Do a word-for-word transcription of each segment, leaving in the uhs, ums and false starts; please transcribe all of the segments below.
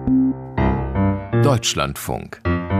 Deutschlandfunk.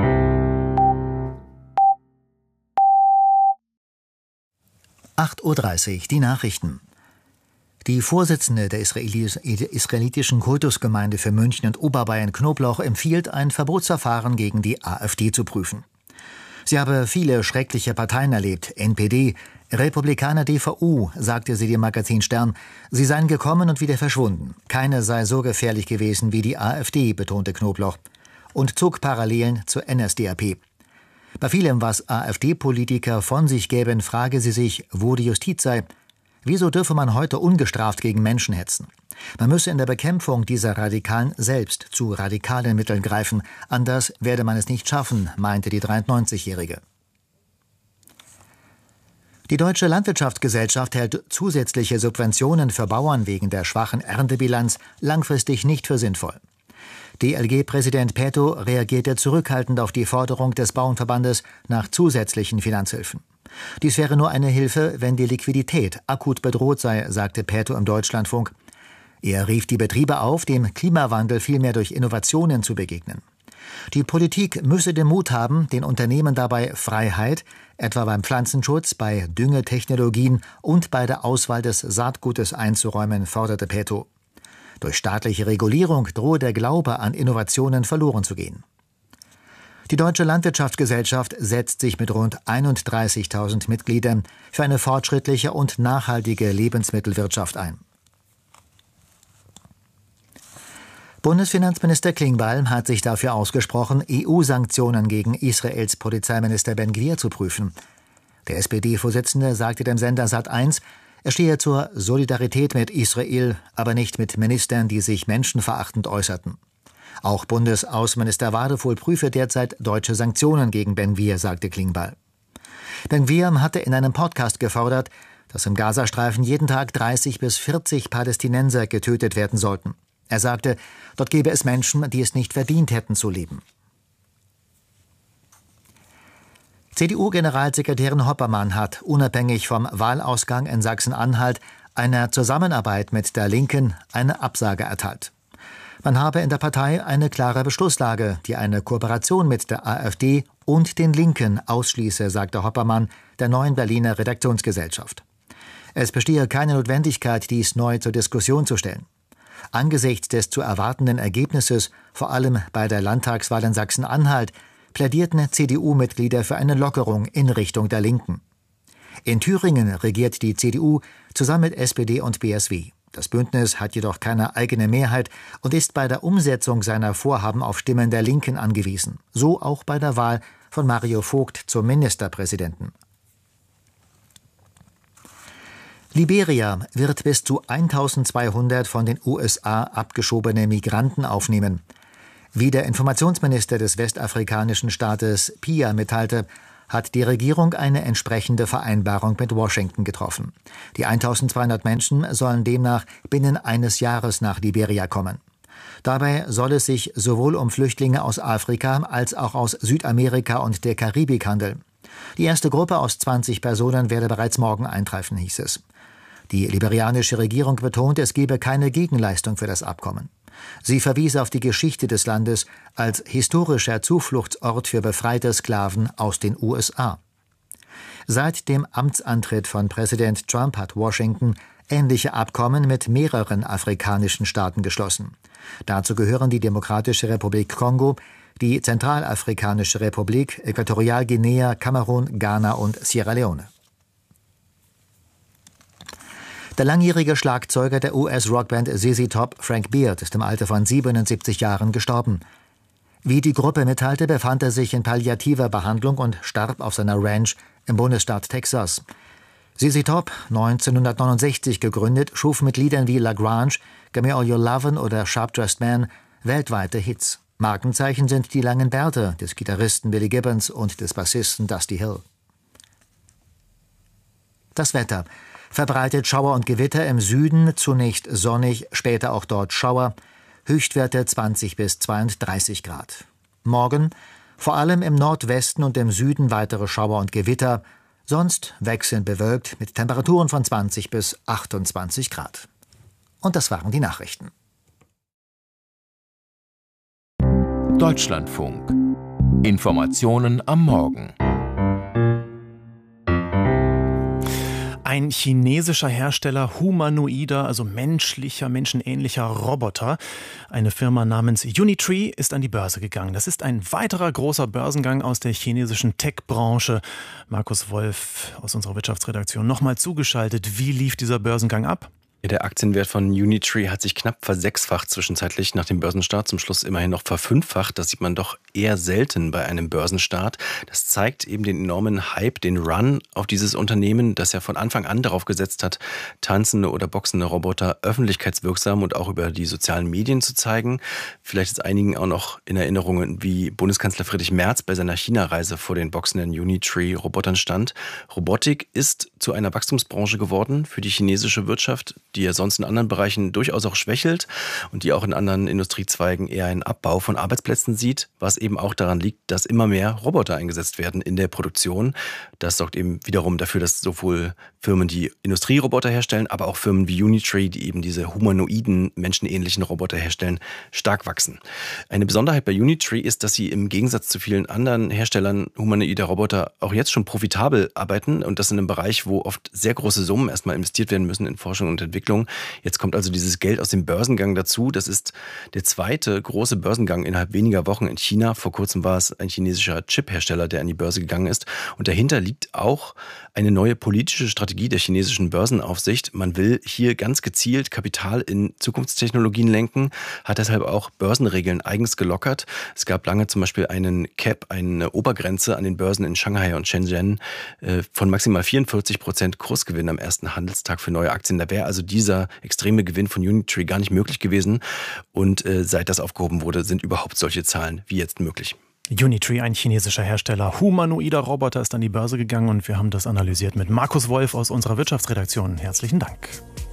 acht Uhr dreißig, die Nachrichten. Die Vorsitzende der israelitischen Kultusgemeinde für München und Oberbayern Knoblauch empfiehlt, ein Verbotsverfahren gegen die AfD zu prüfen. Sie habe viele schreckliche Parteien erlebt, N P D, Republikaner, D V U, sagte sie dem Magazin Stern. Sie seien gekommen und wieder verschwunden. Keine sei so gefährlich gewesen wie die AfD, betonte Knoblauch und zog Parallelen zur N S D A P. Bei vielem, was AfD-Politiker von sich gäben, frage sie sich, wo die Justiz sei. Wieso dürfe man heute ungestraft gegen Menschen hetzen? Man müsse in der Bekämpfung dieser Radikalen selbst zu radikalen Mitteln greifen. Anders werde man es nicht schaffen, meinte die dreiundneunzigjährige. Die Deutsche Landwirtschaftsgesellschaft hält zusätzliche Subventionen für Bauern wegen der schwachen Erntebilanz langfristig nicht für sinnvoll. D L G-Präsident Peto reagierte zurückhaltend auf die Forderung des Bauernverbandes nach zusätzlichen Finanzhilfen. Dies wäre nur eine Hilfe, wenn die Liquidität akut bedroht sei, sagte Peto im Deutschlandfunk. Er rief die Betriebe auf, dem Klimawandel vielmehr durch Innovationen zu begegnen. Die Politik müsse den Mut haben, den Unternehmen dabei Freiheit, etwa beim Pflanzenschutz, bei Düngetechnologien und bei der Auswahl des Saatgutes einzuräumen, forderte Peto. Durch staatliche Regulierung drohe der Glaube an Innovationen verloren zu gehen. Die Deutsche Landwirtschaftsgesellschaft setzt sich mit rund einunddreißigtausend Mitgliedern für eine fortschrittliche und nachhaltige Lebensmittelwirtschaft ein. Bundesfinanzminister Klingbeil hat sich dafür ausgesprochen, E U-Sanktionen gegen Israels Polizeiminister Ben-Gvir zu prüfen. Der S P D-Vorsitzende sagte dem Sender Sat eins, er stehe zur Solidarität mit Israel, aber nicht mit Ministern, die sich menschenverachtend äußerten. Auch Bundesaußenminister Wadefuhl prüfe derzeit deutsche Sanktionen gegen Ben-Gvir, sagte Klingbeil. Ben-Gvir hatte in einem Podcast gefordert, dass im Gazastreifen jeden Tag dreißig bis vierzig Palästinenser getötet werden sollten. Er sagte, dort gebe es Menschen, die es nicht verdient hätten zu leben. C D U-Generalsekretärin Hoppermann hat, unabhängig vom Wahlausgang in Sachsen-Anhalt, einer Zusammenarbeit mit der Linken eine Absage erteilt. Man habe in der Partei eine klare Beschlusslage, die eine Kooperation mit der AfD und den Linken ausschließe, sagte Hoppermann der Neuen Berliner Redaktionsgesellschaft. Es bestehe keine Notwendigkeit, dies neu zur Diskussion zu stellen. Angesichts des zu erwartenden Ergebnisses, vor allem bei der Landtagswahl in Sachsen-Anhalt, plädierten C D U-Mitglieder für eine Lockerung in Richtung der Linken. In Thüringen regiert die C D U zusammen mit S P D und B S W. Das Bündnis hat jedoch keine eigene Mehrheit und ist bei der Umsetzung seiner Vorhaben auf Stimmen der Linken angewiesen. So auch bei der Wahl von Mario Vogt zum Ministerpräsidenten. Liberia wird bis zu eintausendzweihundert von den U S A abgeschobene Migranten aufnehmen. Wie der Informationsminister des westafrikanischen Staates Pia mitteilte, hat die Regierung eine entsprechende Vereinbarung mit Washington getroffen. Die eintausendzweihundert Menschen sollen demnach binnen eines Jahres nach Liberia kommen. Dabei soll es sich sowohl um Flüchtlinge aus Afrika als auch aus Südamerika und der Karibik handeln. Die erste Gruppe aus zwanzig Personen werde bereits morgen eintreffen, hieß es. Die liberianische Regierung betont, es gebe keine Gegenleistung für das Abkommen. Sie verwies auf die Geschichte des Landes als historischer Zufluchtsort für befreite Sklaven aus den U S A. Seit dem Amtsantritt von Präsident Trump hat Washington ähnliche Abkommen mit mehreren afrikanischen Staaten geschlossen. Dazu gehören die Demokratische Republik Kongo, die Zentralafrikanische Republik, Äquatorialguinea, Kamerun, Ghana und Sierra Leone. Der langjährige Schlagzeuger der U S-Rockband Z Z Top, Frank Beard, ist im Alter von siebenundsiebzig Jahren gestorben. Wie die Gruppe mitteilte, befand er sich in palliativer Behandlung und starb auf seiner Ranch im Bundesstaat Texas. Z Z Top, neunzehnhundertneunundsechzig gegründet, schuf mit Liedern wie La Grange, Gimme All Your Lovin' oder Sharp Dressed Man weltweite Hits. Markenzeichen sind die langen Bärte des Gitarristen Billy Gibbons und des Bassisten Dusty Hill. Das Wetter. Verbreitet Schauer und Gewitter im Süden, zunächst sonnig, später auch dort Schauer, Höchstwerte zwanzig bis zweiunddreißig Grad. Morgen vor allem im Nordwesten und im Süden weitere Schauer und Gewitter, sonst wechselnd bewölkt mit Temperaturen von zwanzig bis achtundzwanzig Grad. Und das waren die Nachrichten. Deutschlandfunk. Informationen am Morgen. Ein chinesischer Hersteller humanoider, also menschlicher, menschenähnlicher Roboter, eine Firma namens Unitree, ist an die Börse gegangen. Das ist ein weiterer großer Börsengang aus der chinesischen Tech-Branche. Markus Wolf aus unserer Wirtschaftsredaktion nochmal zugeschaltet. Wie lief dieser Börsengang ab? Der Aktienwert von Unitree hat sich knapp versechsfacht zwischenzeitlich nach dem Börsenstart, zum Schluss immerhin noch verfünffacht. Das sieht man doch eher selten bei einem Börsenstart. Das zeigt eben den enormen Hype, den Run auf dieses Unternehmen, das ja von Anfang an darauf gesetzt hat, tanzende oder boxende Roboter öffentlichkeitswirksam und auch über die sozialen Medien zu zeigen. Vielleicht ist einigen auch noch in Erinnerung, wie Bundeskanzler Friedrich Merz bei seiner China-Reise vor den boxenden Unitree-Robotern stand. Robotik ist zu einer Wachstumsbranche geworden für die chinesische Wirtschaft, die ja sonst in anderen Bereichen durchaus auch schwächelt und die auch in anderen Industriezweigen eher einen Abbau von Arbeitsplätzen sieht, was eben auch daran liegt, dass immer mehr Roboter eingesetzt werden in der Produktion. Das sorgt eben wiederum dafür, dass sowohl Firmen, die Industrieroboter herstellen, aber auch Firmen wie Unitree, die eben diese humanoiden, menschenähnlichen Roboter herstellen, stark wachsen. Eine Besonderheit bei Unitree ist, dass sie im Gegensatz zu vielen anderen Herstellern humanoider Roboter auch jetzt schon profitabel arbeiten und das in einem Bereich, wo oft sehr große Summen erstmal investiert werden müssen in Forschung und Entwicklung. Jetzt kommt also dieses Geld aus dem Börsengang dazu. Das ist der zweite große Börsengang innerhalb weniger Wochen in China. Vor kurzem war es ein chinesischer Chiphersteller, der an die Börse gegangen ist. Und dahinter liegt auch eine neue politische Strategie der chinesischen Börsenaufsicht. Man will hier ganz gezielt Kapital in Zukunftstechnologien lenken, hat deshalb auch Börsenregeln eigens gelockert. Es gab lange zum Beispiel einen Cap, eine Obergrenze an den Börsen in Shanghai und Shenzhen von maximal vierundvierzig Prozent Kursgewinn am ersten Handelstag für neue Aktien. Da wäre also dieser extreme Gewinn von Unitree gar nicht möglich gewesen. Und äh, seit das aufgehoben wurde, sind überhaupt solche Zahlen wie jetzt möglich. Unitree, ein chinesischer Hersteller humanoider Roboter, ist an die Börse gegangen und wir haben das analysiert mit Markus Wolf aus unserer Wirtschaftsredaktion. Herzlichen Dank.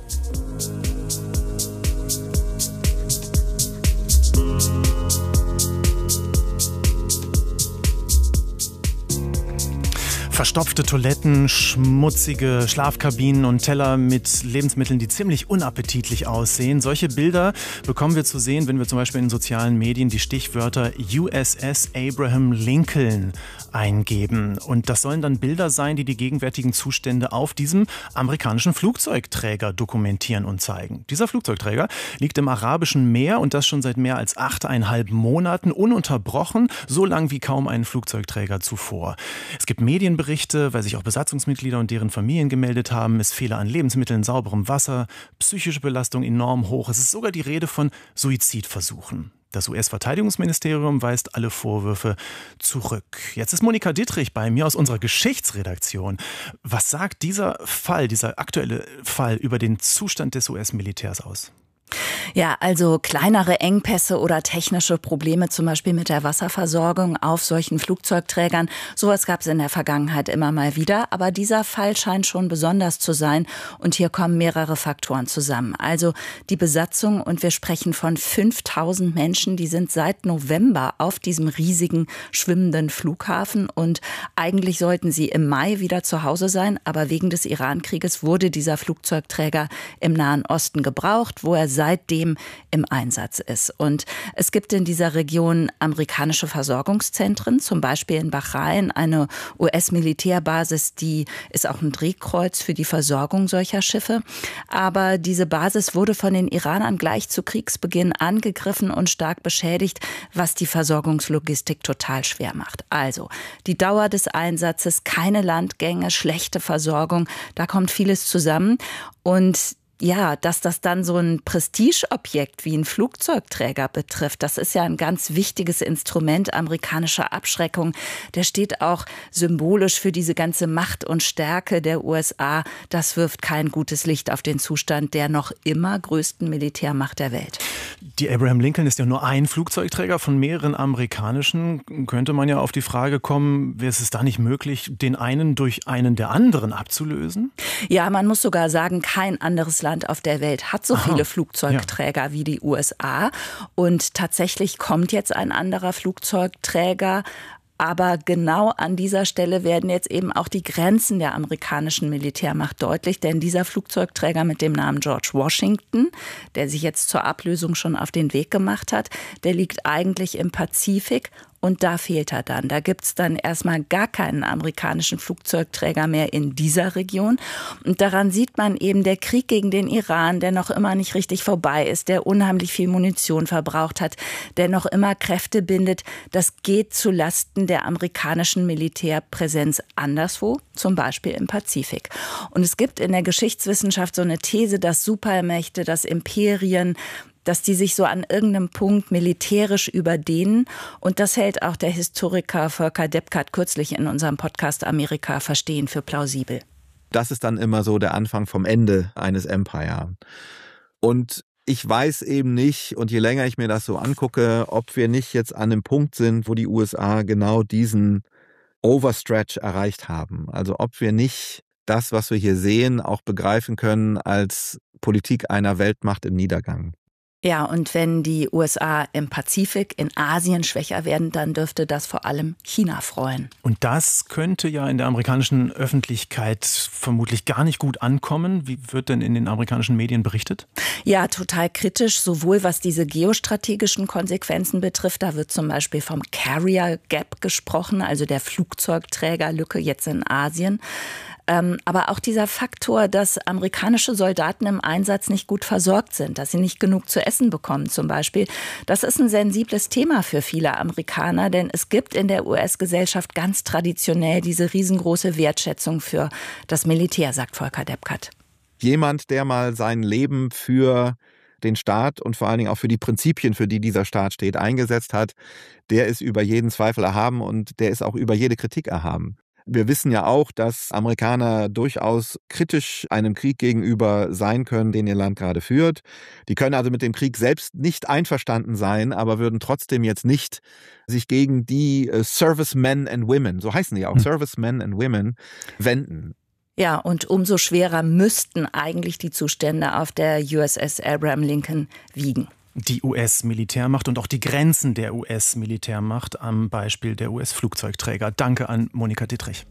Verstopfte Toiletten, schmutzige Schlafkabinen und Teller mit Lebensmitteln, die ziemlich unappetitlich aussehen. Solche Bilder bekommen wir zu sehen, wenn wir zum Beispiel in sozialen Medien die Stichwörter U S S Abraham Lincoln eingeben. Und das sollen dann Bilder sein, die die gegenwärtigen Zustände auf diesem amerikanischen Flugzeugträger dokumentieren und zeigen. Dieser Flugzeugträger liegt im Arabischen Meer und das schon seit mehr als achteinhalb Monaten ununterbrochen, so lang wie kaum ein Flugzeugträger zuvor. Es gibt Medienberichte, weil sich auch Besatzungsmitglieder und deren Familien gemeldet haben. Es fehle an Lebensmitteln, sauberem Wasser, psychische Belastung enorm hoch. Es ist sogar die Rede von Suizidversuchen. Das U S-Verteidigungsministerium weist alle Vorwürfe zurück. Jetzt ist Monika Dittrich bei mir aus unserer Geschichtsredaktion. Was sagt dieser Fall, dieser aktuelle Fall über den Zustand des U S-Militärs aus? Ja, also kleinere Engpässe oder technische Probleme, zum Beispiel mit der Wasserversorgung auf solchen Flugzeugträgern. Sowas gab es in der Vergangenheit immer mal wieder. Aber dieser Fall scheint schon besonders zu sein. Und hier kommen mehrere Faktoren zusammen. Also die Besatzung, und wir sprechen von fünftausend Menschen, die sind seit November auf diesem riesigen schwimmenden Flughafen. Und eigentlich sollten sie im Mai wieder zu Hause sein. Aber wegen des Iran-Krieges wurde dieser Flugzeugträger im Nahen Osten gebraucht, wo er seitdem im Einsatz ist. Und es gibt in dieser Region amerikanische Versorgungszentren, zum Beispiel in Bahrain, eine U S-Militärbasis, die ist auch ein Drehkreuz für die Versorgung solcher Schiffe. Aber diese Basis wurde von den Iranern gleich zu Kriegsbeginn angegriffen und stark beschädigt, was die Versorgungslogistik total schwer macht. Also die Dauer des Einsatzes, keine Landgänge, schlechte Versorgung, da kommt vieles zusammen. Und ja, dass das dann so ein Prestigeobjekt wie ein Flugzeugträger betrifft, das ist ja ein ganz wichtiges Instrument amerikanischer Abschreckung. Der steht auch symbolisch für diese ganze Macht und Stärke der U S A. Das wirft kein gutes Licht auf den Zustand der noch immer größten Militärmacht der Welt. Die Abraham Lincoln ist ja nur ein Flugzeugträger von mehreren amerikanischen. Könnte man ja auf die Frage kommen, wäre es da nicht möglich, den einen durch einen der anderen abzulösen? Ja, man muss sogar sagen, kein anderes Land auf der Welt hat so Aha, viele Flugzeugträger ja. wie die U S A. Und tatsächlich kommt jetzt ein anderer Flugzeugträger Aber genau an dieser Stelle werden jetzt eben auch die Grenzen der amerikanischen Militärmacht deutlich, denn dieser Flugzeugträger mit dem Namen George Washington, der sich jetzt zur Ablösung schon auf den Weg gemacht hat, der liegt eigentlich im Pazifik. Und da fehlt er dann. Da gibt's dann erstmal gar keinen amerikanischen Flugzeugträger mehr in dieser Region. Und daran sieht man eben, der Krieg gegen den Iran, der noch immer nicht richtig vorbei ist, der unheimlich viel Munition verbraucht hat, der noch immer Kräfte bindet, das geht zu Lasten der amerikanischen Militärpräsenz anderswo, zum Beispiel im Pazifik. Und es gibt in der Geschichtswissenschaft so eine These, dass Supermächte, dass Imperien, dass die sich so an irgendeinem Punkt militärisch überdehnen. Und das hält auch der Historiker Volker Deppkart kürzlich in unserem Podcast Amerika verstehen für plausibel. Das ist dann immer so der Anfang vom Ende eines Empire. Und ich weiß eben nicht, und je länger ich mir das so angucke, ob wir nicht jetzt an einem Punkt sind, wo die U S A genau diesen Overstretch erreicht haben. Also ob wir nicht das, was wir hier sehen, auch begreifen können als Politik einer Weltmacht im Niedergang. Ja, und wenn die U S A im Pazifik, in Asien schwächer werden, dann dürfte das vor allem China freuen. Und das könnte ja in der amerikanischen Öffentlichkeit vermutlich gar nicht gut ankommen. Wie wird denn in den amerikanischen Medien berichtet? Ja, total kritisch, sowohl was diese geostrategischen Konsequenzen betrifft. Da wird zum Beispiel vom Carrier Gap gesprochen, also der Flugzeugträgerlücke jetzt in Asien. Aber auch dieser Faktor, dass amerikanische Soldaten im Einsatz nicht gut versorgt sind, dass sie nicht genug zu essen bekommen zum Beispiel, das ist ein sensibles Thema für viele Amerikaner, denn es gibt in der U S-Gesellschaft ganz traditionell diese riesengroße Wertschätzung für das Militär, sagt Volker Deppkart. Jemand, der mal sein Leben für den Staat und vor allen Dingen auch für die Prinzipien, für die dieser Staat steht, eingesetzt hat, der ist über jeden Zweifel erhaben und der ist auch über jede Kritik erhaben. Wir wissen ja auch, dass Amerikaner durchaus kritisch einem Krieg gegenüber sein können, den ihr Land gerade führt. Die können also mit dem Krieg selbst nicht einverstanden sein, aber würden trotzdem jetzt nicht sich gegen die Servicemen and Women, so heißen die auch, hm. Servicemen and Women, wenden. Ja, und umso schwerer müssten eigentlich die Zustände auf der U S S Abraham Lincoln wiegen. Die U S-Militärmacht und auch die Grenzen der U S-Militärmacht am Beispiel der U S-Flugzeugträger. Danke an Monika Dittrich.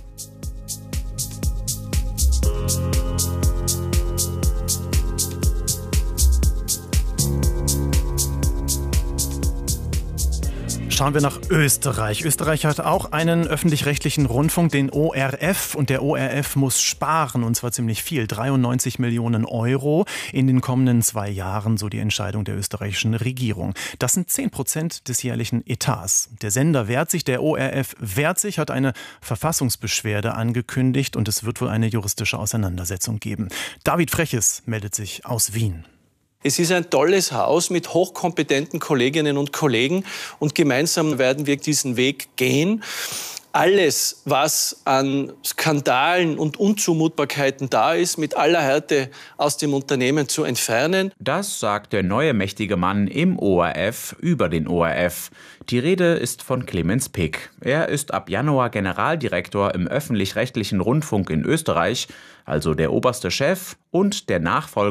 Schauen wir nach Österreich. Österreich hat auch einen öffentlich-rechtlichen Rundfunk, den O R F. Und der O R F muss sparen, und zwar ziemlich viel. dreiundneunzig Millionen Euro in den kommenden zwei Jahren, so die Entscheidung der österreichischen Regierung. Das sind zehn Prozent des jährlichen Etats. Der Sender wehrt sich, der O R F wehrt sich, hat eine Verfassungsbeschwerde angekündigt und es wird wohl eine juristische Auseinandersetzung geben. David Freches meldet sich aus Wien. Es ist ein tolles Haus mit hochkompetenten Kolleginnen und Kollegen und gemeinsam werden wir diesen Weg gehen. Alles, was an Skandalen und Unzumutbarkeiten da ist, mit aller Härte aus dem Unternehmen zu entfernen. Das sagt der neue mächtige Mann im O R F über den O R F. Die Rede ist von Clemens Pick. Er ist ab Januar Generaldirektor im öffentlich-rechtlichen Rundfunk in Österreich, also der oberste Chef und der Nachfolger